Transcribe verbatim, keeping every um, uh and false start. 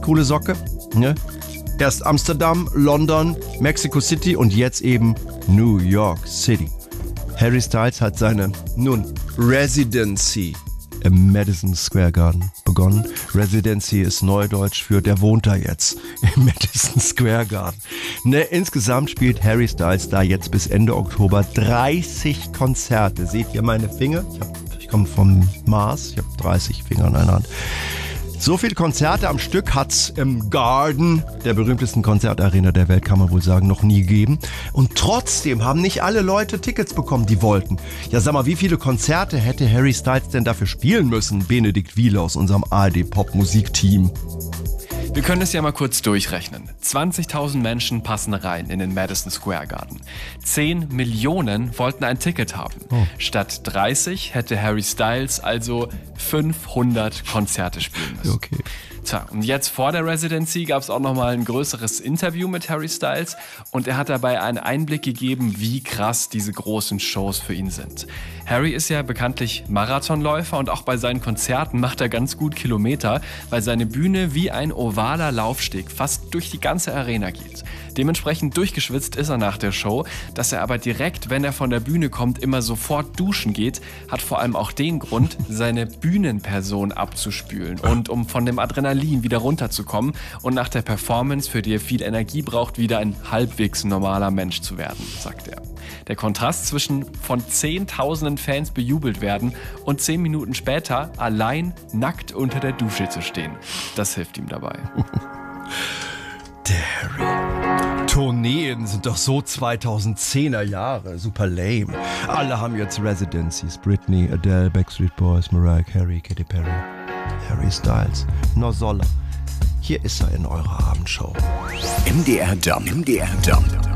coole Socke. Ne? Erst Amsterdam, London, Mexico City und jetzt eben New York City. Harry Styles hat seine, nun, Residency im Madison Square Garden begonnen. Residency ist Neudeutsch für, der wohnt da jetzt im Madison Square Garden. Ne, insgesamt spielt Harry Styles da jetzt bis Ende Oktober dreißig Konzerte. Seht ihr meine Finger? Ich, hab, ich komme vom Mars, ich habe dreißig Finger in einer Hand. So viele Konzerte am Stück hat's im Garden, der berühmtesten Konzertarena der Welt, kann man wohl sagen, noch nie gegeben. Und trotzdem haben nicht alle Leute Tickets bekommen, die wollten. Ja, sag mal, wie viele Konzerte hätte Harry Styles denn dafür spielen müssen? Benedikt Wiele aus unserem A R D-Pop-Musikteam. Wir können es ja mal kurz durchrechnen. zwanzigtausend Menschen passen rein in den Madison Square Garden. zehn Millionen wollten ein Ticket haben. Oh. Statt dreißig hätte Harry Styles also fünfhundert Konzerte spielen müssen. Okay. Tja, und jetzt vor der Residency gab es auch nochmal ein größeres Interview mit Harry Styles und er hat dabei einen Einblick gegeben, wie krass diese großen Shows für ihn sind. Harry ist ja bekanntlich Marathonläufer und auch bei seinen Konzerten macht er ganz gut Kilometer, weil seine Bühne wie ein ovaler Laufsteg fast durch die ganze Arena geht. Dementsprechend durchgeschwitzt ist er nach der Show. Dass er aber direkt, wenn er von der Bühne kommt, immer sofort duschen geht, hat vor allem auch den Grund, seine Bühnenperson abzuspülen und um von dem Adrenalin wieder runterzukommen und nach der Performance, für die er viel Energie braucht, wieder ein halbwegs normaler Mensch zu werden, sagt er. Der Kontrast zwischen von Zehntausenden Fans bejubelt werden und zehn Minuten später allein nackt unter der Dusche zu stehen, das hilft ihm dabei. Der Harry. Tourneen sind doch so zweitausendzehner Jahre, super lame. Alle haben jetzt Residencies. Britney, Adele, Backstreet Boys, Mariah Carey, Katy Perry, Harry Styles. No soll er. Hier ist er in eurer Abendshow. M D R Jump. M D R Jump.